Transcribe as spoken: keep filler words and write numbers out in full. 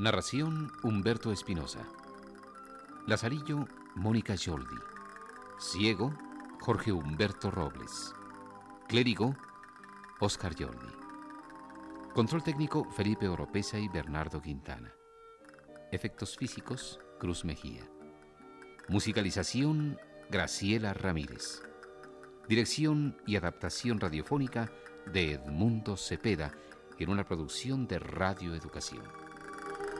Narración: Humberto Espinosa. Lazarillo: Mónica Yoldi. Ciego: Jorge Humberto Robles. Clérigo: Oscar Yoldi. Control técnico: Felipe Oropesa y Bernardo Quintana. Efectos físicos: Cruz Mejía. Musicalización: Graciela Ramírez. Dirección y adaptación radiofónica de Edmundo Cepeda, en una producción de Radio Educación.